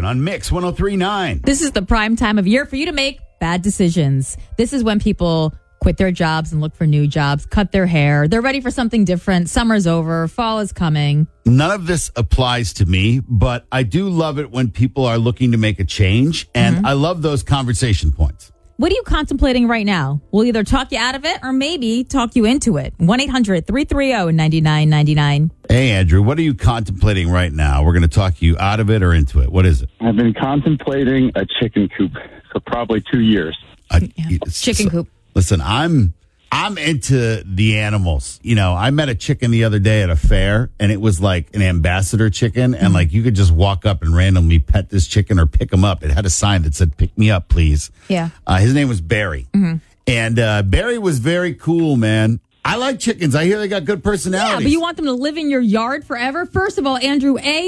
on Mix 103.9. This is the prime time of year for you to make bad decisions. This is when people quit their jobs and look for new jobs, cut their hair. They're ready for something different. Summer's over. Fall is coming. None of this applies to me, but I do love it when people are looking to make a change, and I love those conversation points. What are you contemplating right now? We'll either talk you out of it or maybe talk you into it. 1-800-330-9999. Hey, Andrew, what are you contemplating right now? We're going to talk you out of it or into it. What is it? I've been contemplating a chicken coop for probably 2 years. Chicken coop. Listen, I'm into the animals. You know, I met a chicken the other day at a fair, and it was like an ambassador chicken, and like you could just walk up and randomly pet this chicken or pick him up. It had a sign that said, "Pick me up, please." Yeah. His name was Barry. And Barry was very cool, man. I like chickens. I hear they got good personalities. Yeah, but you want them to live in your yard forever? First of all, Andrew,